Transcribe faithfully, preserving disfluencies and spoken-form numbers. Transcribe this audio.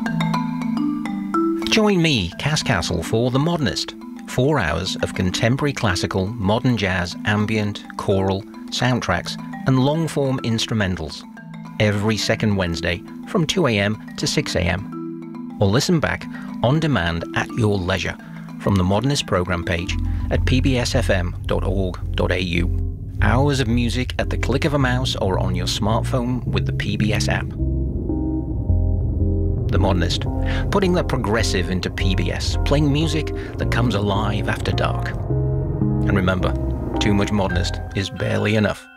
Join me, Cass Castle, for The Modernist. Four hours of contemporary classical, modern jazz, ambient, choral, soundtracks, and long-form instrumentals. Every second Wednesday from two a m to six a m. Or listen back on demand at your leisure from the Modernist programme page at p b s f m dot org dot a u. Hours of music at the click of a mouse or on your smartphone with the P B S app. The Modernist, putting the progressive into P B S, playing music that comes alive after dark. And remember, too much modernist is barely enough.